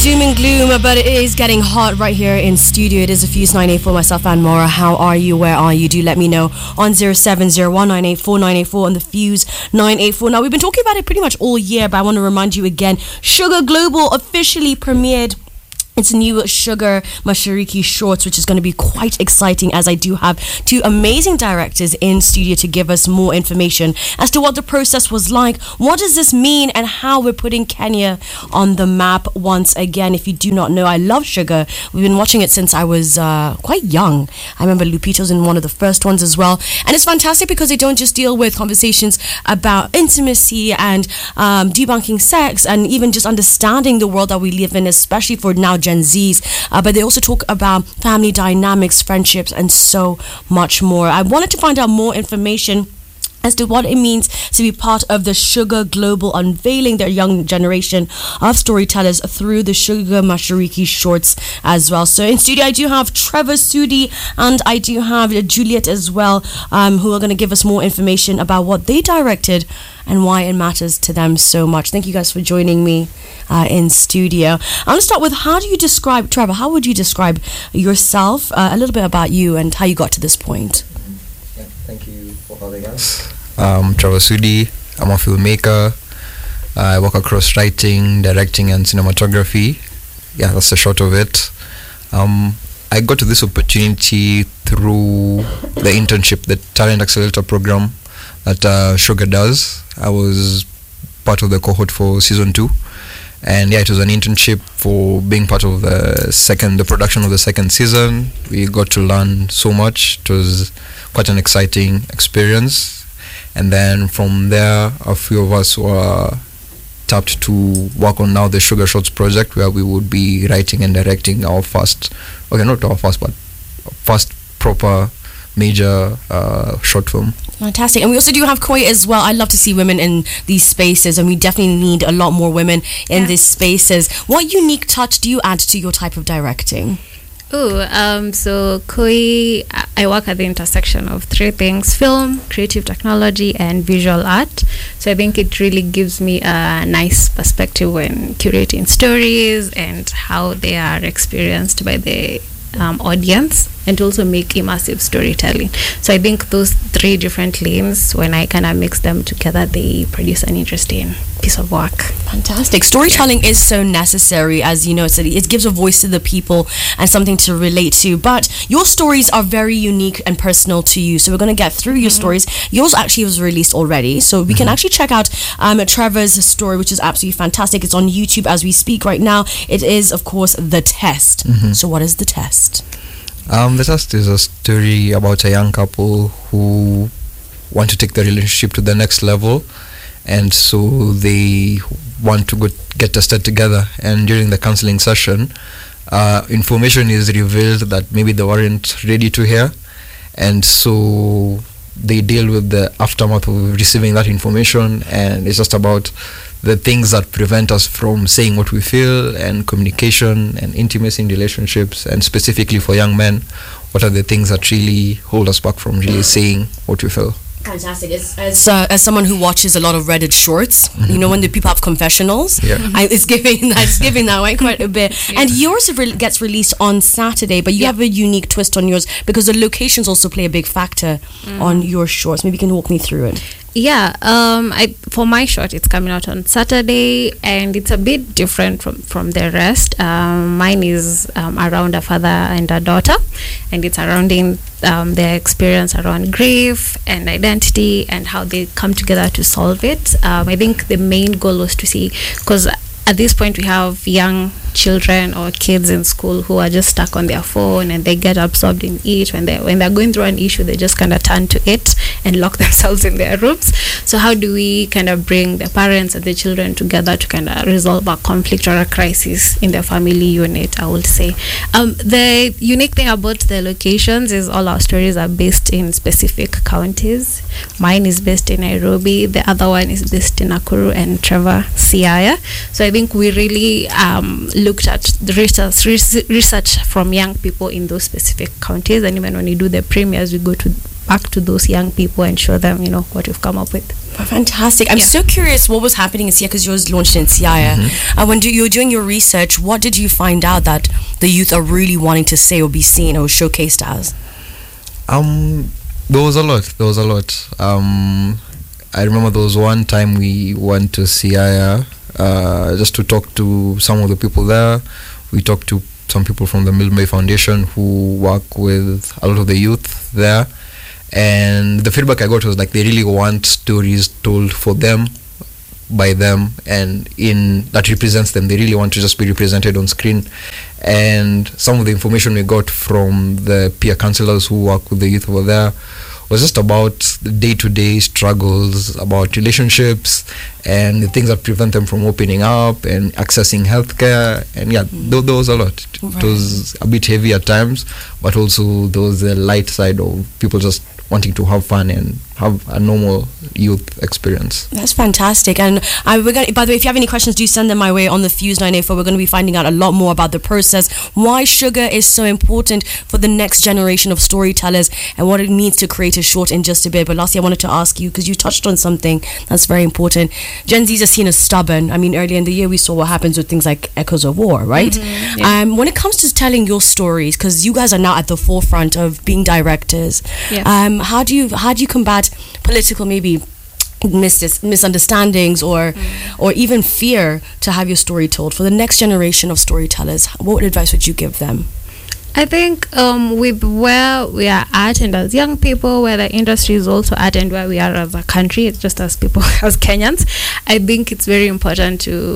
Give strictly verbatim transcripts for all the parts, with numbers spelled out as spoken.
doom and gloom, but it is getting hot right here in studio. It is a Fuse nine eight four, myself and Maura. How are you? Where are you? Do let me know on zero seven zero one nine eight four nine eight four on the Fuse nine eight four. Now, we've been talking about it pretty much all year, but I want to remind you again, Sugar Global officially premiered its new Sugar Mashariki shorts, which is going to be quite exciting, as I do have two amazing directors in studio to give us more information as to what the process was like, what does this mean, and how we're putting Kenya on the map once again. If you do not know, I love Sugar. We've been watching it since I was uh, quite young. I remember Lupito's in one of the first ones as well. And it's fantastic because they don't just deal with conversations about intimacy and um, debunking sex and even just understanding the world that we live in, especially for now Gen Zs, uh, but they also talk about family dynamics, friendships, and so much more. I wanted to find out more information as to what it means to be part of the Sugar Global, unveiling their young generation of storytellers through the Sugar Mashariki shorts as well. So in studio, I do have Trevor Sudi and I do have Juliet as well, um, who are going to give us more information about what they directed and why it matters to them so much. Thank you guys for joining me uh, in studio. I'm going to start with, how do you describe, Trevor, how would you describe yourself, uh, a little bit about you and how you got to this point? Yeah, thank you for having us. I'm Trevor Sudi. I'm a filmmaker. I work across writing, directing, and cinematography. Yeah, that's the short of it. Um, I got to this opportunity through the internship, the Talent Accelerator program that uh, Sugar does. I was part of the cohort for season two. And yeah, it was an internship for being part of the second, the production of the second season. We got to learn so much. It was quite an exciting experience. And then from there, a few of us were tapped to work on now the Sugar Shorts project, where we would be writing and directing our first, okay, not our first, but first proper major uh, short film. Fantastic. And we also do have Koi as well. I love to see women in these spaces, and we definitely need a lot more women in yeah. these spaces. What unique touch do you add to your type of directing? Oh, um, so Koi, I work at the intersection of three things: film, creative technology, and visual art. So I think it really gives me a nice perspective when curating stories and how they are experienced by the um, audience, and to also make immersive storytelling. So I think those three different lanes, when I kind of mix them together, they produce an interesting piece of work. Fantastic. Storytelling yeah. is so necessary, as you know, so it gives a voice to the people and something to relate to. But your stories are very unique and personal to you, so we're going to get through your mm-hmm. stories. Yours actually was released already, so we mm-hmm. can actually check out um, Trevor's story, which is absolutely fantastic. It's on YouTube as we speak right now. It is, of course, The Test. Mm-hmm. So what is The Test? Um, The Test is a story about a young couple who want to take the relationship to the next level, and so they want to go get tested together. And during the counseling session, uh, information is revealed that maybe they weren't ready to hear, and so they deal with the aftermath of receiving that information. And it's just about the things that prevent us from saying what we feel, and communication and intimacy in relationships, and specifically for young men, what are the things that really hold us back from really saying what we feel. Fantastic. As as, uh, as someone who watches a lot of Reddit shorts, mm-hmm. you know, when the people have confessionals, yeah. I, it's giving that it's giving that way quite a bit. Yeah. And yours re- gets released on Saturday, but you yeah. have a unique twist on yours because the locations also play a big factor mm. on your shorts. Maybe you can walk me through it. Yeah, um, I for my short, it's coming out on Saturday, and it's a bit different from, from the rest. Um, mine is um, around a father and a daughter, and it's surrounding um, their experience around grief and identity and how they come together to solve it. Um, I think the main goal was to see, because at this point we have young children or kids in school who are just stuck on their phone, and they get absorbed in it. When they when they're going through an issue, they just kind of turn to it and lock themselves in their rooms. So how do we kind of bring the parents and the children together to kind of resolve a conflict or a crisis in the family unit, I would say. Um, the unique thing about the locations is all our stories are based in specific counties. Mine is based in Nairobi, the other one is based in Nakuru, and Trevor, Siaya. So I think we really um, looked at the research, research from young people in those specific counties, and even when we do the premieres, we go to back to those young people and show them, you know, what we've come up with. Fantastic. I'm yeah. so curious what was happening in Siaya, because yours launched in Siaya. Mm-hmm. And when do, you were doing your research, what did you find out that the youth are really wanting to say or be seen or showcased as? Um, there was a lot. There was a lot. Um, I remember there was one time we went to Siaya uh, just to talk to some of the people there. We talked to some people from the Milne Bay Foundation who work with a lot of the youth there. And the feedback I got was like they really want stories told for them, by them, and in that represents them. They really want to just be represented on screen. And some of the information we got from the peer counselors who work with the youth over there was just about the day-to-day struggles, about relationships, and the things that prevent them from opening up and accessing healthcare. And yeah, mm. th- there was a lot. Right. It was a bit heavy at times, but also there was the light side of people just wanting to have fun and have a normal youth experience. That's fantastic. And I, we're gonna, by the way, if you have any questions, do send them my way on the Fuse nine eight four. We're going to be finding out a lot more about the process, why sugar is so important for the next generation of storytellers, and what it means to create a short in just a bit. But lastly, I wanted to ask you, because you touched on something that's very important. Gen Zs are seen as stubborn. I mean, earlier in the year, we saw what happens with things like Echoes of War, right? Mm-hmm, yeah. Um, when it comes to telling your stories, because you guys are now at the forefront of being directors, yeah. um, how do you how do you combat political maybe mis- misunderstandings or mm. or even fear to have your story told for the next generation of storytellers? What advice would you give them? I think um, with where we are at and as young people, where the industry is also at and where we are as a country, it's just as people, as Kenyans, I think it's very important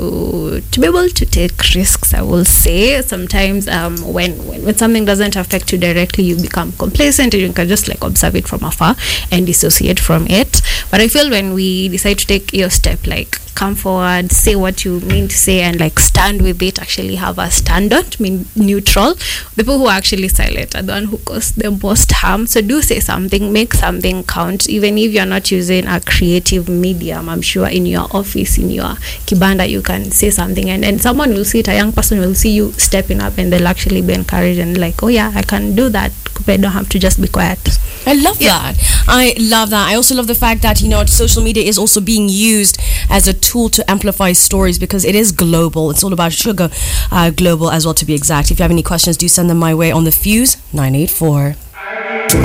to to be able to take risks, I will say. Sometimes um, when, when, when something doesn't affect you directly, you become complacent and you can just like observe it from afar and dissociate from it. But I feel when we decide to take your step, like come forward, say what you mean to say, and like stand with it, actually have a standard, mean neutral. People who are actually silent are the one who cause the most harm. So do say something, make something count, even if you're not using a creative medium. I'm sure in your office, in your kibanda, you can say something, and then someone will see it, a young person will see you stepping up, and they'll actually be encouraged and like, oh yeah, I can do that. I don't have to just be quiet. I love yeah. that. I love that. I also love the fact that, you know, social media is also being used as a tool to amplify stories, because it is global. It's all about sugar uh, global as well, to be exact. If you have any questions, do send them my way on the Fuse nine eight four.